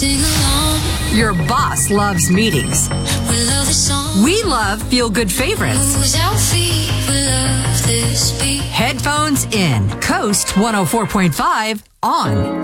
sing along. Your boss loves meetings. We love the song. We love feel-good favorites. Moves our feet. We love this beat. Headphones in. Coast 104.5 on.